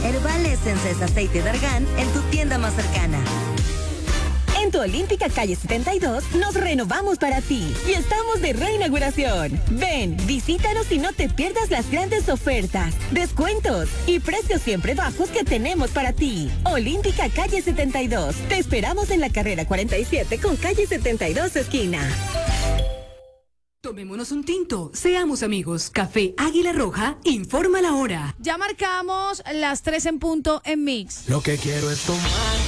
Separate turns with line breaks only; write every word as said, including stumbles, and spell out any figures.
Herbal Essence es aceite de argán en tu tienda más cercana.
En tu Olímpica Calle setenta y dos nos renovamos para ti y estamos de reinauguración. Ven, visítanos y no te pierdas las grandes ofertas, descuentos y precios siempre bajos que tenemos para ti. Olímpica Calle setenta y dos. Te esperamos en la carrera cuarenta y siete con Calle setenta y dos esquina.
Tomémonos un tinto, seamos amigos. Café Águila Roja, informa la hora.
Ya marcamos las tres en punto en Mix.
Lo que quiero es tomar